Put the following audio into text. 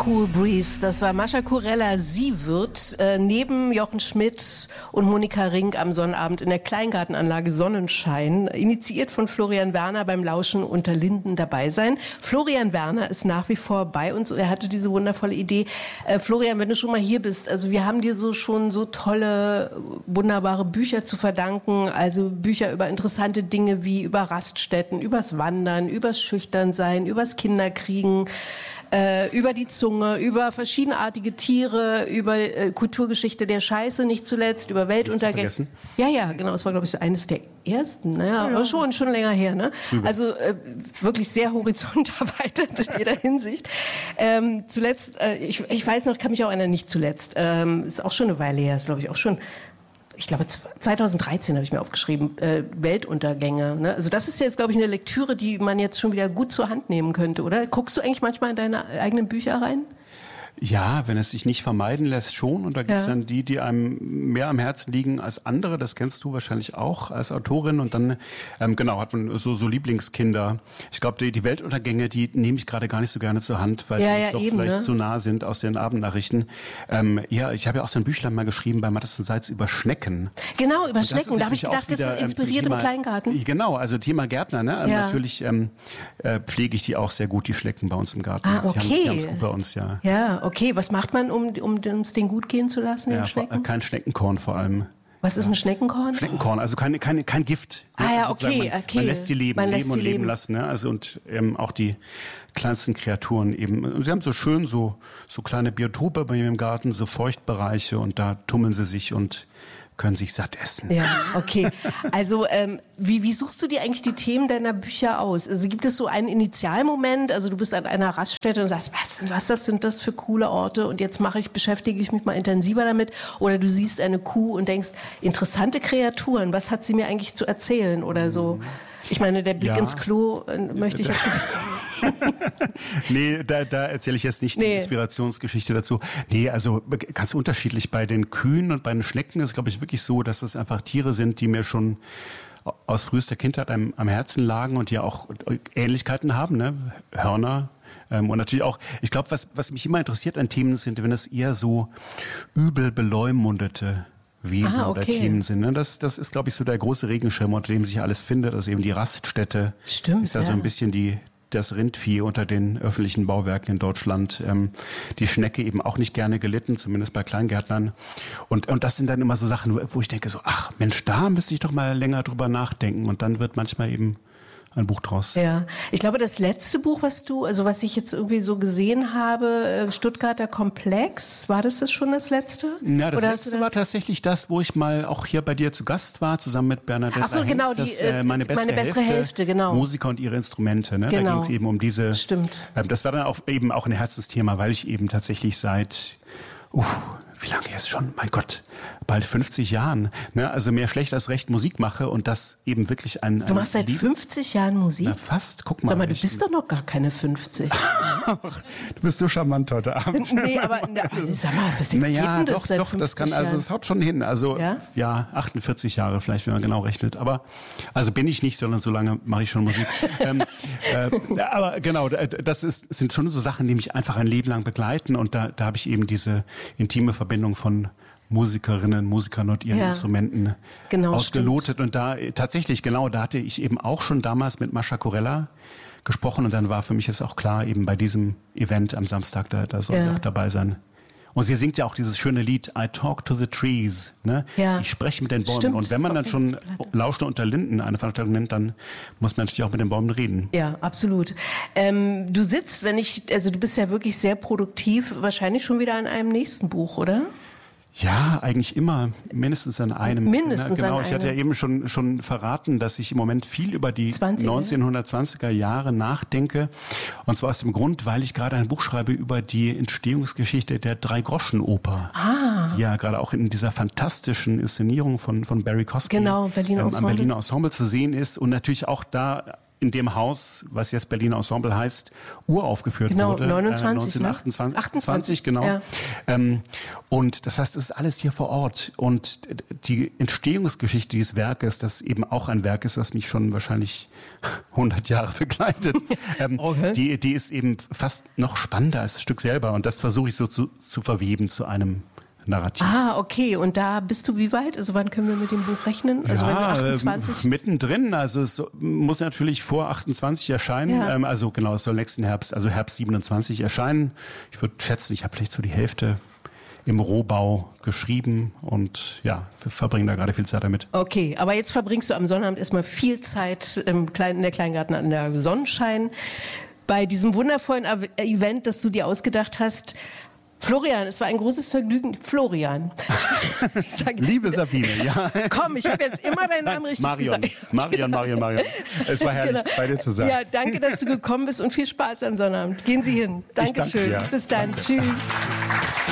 Cool Breeze, das war Mascha Kurella. Sie wird neben Jochen Schmidt und Monika Rink am Sonnabend in der Kleingartenanlage Sonnenschein, initiiert von Florian Werner, beim Lauschen unter Linden dabei sein. Florian Werner ist nach wie vor bei uns. Er hatte diese wundervolle Idee. Florian, wenn du schon mal hier bist, also wir haben dir schon so tolle, wunderbare Bücher zu verdanken. Also Bücher über interessante Dinge wie über Raststätten, übers Wandern, übers Schüchternsein, übers Kinderkriegen, über die Zunge, über verschiedenartige Tiere, über Kulturgeschichte der Scheiße nicht zuletzt, über Weltuntergänge. Ja, genau. Es war, glaube ich, so eines der ersten. Naja, aber schon länger her. Ne? Also wirklich sehr horizonterweitert in jeder Hinsicht. Zuletzt, ich weiß noch, kann mich auch erinnern, nicht zuletzt. Ist auch schon eine Weile her, ist, glaube ich, auch schon... Ich glaube, 2013 habe ich mir aufgeschrieben, Weltuntergänge. Ne? Also das ist jetzt, glaube ich, eine Lektüre, die man jetzt schon wieder gut zur Hand nehmen könnte, oder? Guckst du eigentlich manchmal in deine eigenen Bücher rein? Ja, wenn es sich nicht vermeiden lässt, schon. Und da gibt es dann die einem mehr am Herzen liegen als andere. Das kennst du wahrscheinlich auch als Autorin. Und dann, hat man so Lieblingskinder. Ich glaube, die Weltuntergänge, die nehme ich gerade gar nicht so gerne zur Hand, weil die uns doch eben, vielleicht zu nah sind aus den Abendnachrichten. Ich habe ja auch so ein Büchlein mal geschrieben bei Matthias Seitz über Schnecken. Genau, über Schnecken. Da habe ich gedacht, das ist inspiriert im Kleingarten. Genau, also Thema Gärtner. Ne? Ja. Natürlich pflege ich die auch sehr gut, die Schnecken bei uns im Garten. Ah, okay. Die haben es gut bei uns, ja. Ja, okay. Was macht man, um es denen gut gehen zu lassen, den Schnecken? Kein Schneckenkorn vor allem. Was ist ein Schneckenkorn? Schneckenkorn, also kein Gift. Ne? Ah ja, also okay. Man lässt sie leben und leben lassen. Ne? Also und auch die kleinsten Kreaturen eben. Sie haben so schön so kleine Biotope bei mir im Garten, so Feuchtbereiche, und da tummeln sie sich und können sich satt essen. Ja, okay. Also wie suchst du dir eigentlich die Themen deiner Bücher aus? Also gibt es so einen Initialmoment, also du bist an einer Raststätte und sagst, was sind das für coole Orte, und jetzt beschäftige ich mich mal intensiver damit, oder du siehst eine Kuh und denkst, interessante Kreaturen, was hat sie mir eigentlich zu erzählen oder so? Ich meine, der Blick ins Klo möchte ich jetzt Nee, da erzähle ich jetzt nicht die Inspirationsgeschichte dazu. Nee, also ganz unterschiedlich. Bei den Kühen und bei den Schnecken ist, glaube ich, wirklich so, dass das einfach Tiere sind, die mir schon aus frühester Kindheit am Herzen lagen und die auch Ähnlichkeiten haben, ne? Hörner. Und natürlich auch, ich glaube, was mich immer interessiert an Themen sind, wenn es eher so übel beleumundete Wesen oder Themen sind. Ne? Das ist, glaube ich, so der große Regenschirm, unter dem sich alles findet. Also eben die Raststätte. Stimmt, ist ja so ein bisschen das Rindvieh unter den öffentlichen Bauwerken in Deutschland. Die Schnecke eben auch nicht gerne gelitten, zumindest bei Kleingärtnern. Und das sind dann immer so Sachen, wo ich denke so, ach Mensch, da müsste ich doch mal länger drüber nachdenken. Und dann wird manchmal eben ein Buch draus. Ja, ich glaube, das letzte Buch, was ich jetzt irgendwie so gesehen habe, Stuttgarter Komplex, war das schon das letzte? Ja, das letzte war tatsächlich das, wo ich mal auch hier bei dir zu Gast war, zusammen mit Bernadette Hengst. Ach so, genau, meine bessere Hälfte, genau. Musiker und ihre Instrumente. Ne? Genau. Da ging es eben um diese... Stimmt. Das war dann eben auch ein Herzensthema, weil ich eben tatsächlich seit... wie lange jetzt schon? Mein Gott, bald 50 Jahren. Ne? Also mehr schlecht als recht Musik mache und das eben wirklich Du machst seit 50 Jahren Musik? Na, fast, guck mal. Sag mal, du bist doch noch gar keine 50. Du bist so charmant heute Abend. Nee, aber sag mal, was naja, das doch, das kann, also es haut schon hin. Also ja, 48 Jahre vielleicht, wenn man genau rechnet. Aber also bin ich nicht, sondern so lange mache ich schon Musik. Aber genau, das sind schon so Sachen, die mich einfach ein Leben lang begleiten, und da habe ich eben diese intime Verbindung von Musikerinnen, Musikern und ihren Instrumenten ausgelotet. Stimmt. Und da hatte ich eben auch schon damals mit Mascha Kurella gesprochen, und dann war für mich es auch klar, eben bei diesem Event am Samstag, da soll sie auch dabei sein. Und sie singt ja auch dieses schöne Lied I Talk to the Trees. Ne? Ja. Ich spreche mit den Bäumen. Stimmt, und wenn man dann schon Lauschen unter Linden eine Veranstaltung nennt, dann muss man natürlich auch mit den Bäumen reden. Ja, absolut. Du sitzt, du bist ja wirklich sehr produktiv, wahrscheinlich schon wieder an einem nächsten Buch, oder? Ja, eigentlich immer mindestens an einem. Mindestens genau, an einem. Ich hatte ja eben schon verraten, dass ich im Moment viel über die 1920er Jahre nachdenke. Und zwar aus dem Grund, weil ich gerade ein Buch schreibe über die Entstehungsgeschichte der Drei-Groschen-Oper. Die ja gerade auch in dieser fantastischen Inszenierung von Barry Kosky Berliner am Berliner Ensemble zu sehen ist. Und natürlich auch da in dem Haus, was jetzt Berliner Ensemble heißt, uraufgeführt wurde. 1928, genau. Ja. Und das heißt, es ist alles hier vor Ort. Und die Entstehungsgeschichte dieses Werkes, das eben auch ein Werk ist, das mich schon wahrscheinlich 100 Jahre begleitet, okay. die ist eben fast noch spannender als das Stück selber. Und das versuche ich so zu verweben zu einem Narrativ. Ah, okay. Und da bist du wie weit? Also wann können wir mit dem Buch rechnen? Also wenn du 28? Mittendrin. Also es muss natürlich vor 28 erscheinen. Ja. Also genau, es soll nächsten Herbst, also Herbst 27 erscheinen. Ich würde schätzen, ich habe vielleicht so die Hälfte im Rohbau geschrieben und ja, verbringe da gerade viel Zeit damit. Okay, aber jetzt verbringst du am Sonnabend erstmal viel Zeit in der Kleingartenanlage Sonnenschein. Bei diesem wundervollen Event, das du dir ausgedacht hast. Florian, es war ein großes Vergnügen. Florian. Liebe Sabine, ja. Komm, ich habe jetzt immer deinen Namen richtig gesagt. Marion. Es war herrlich, bei dir zu sein. Ja, danke, dass du gekommen bist und viel Spaß am Sonnabend. Gehen Sie hin. Dankeschön. Danke, ja. Bis dann. Danke. Tschüss.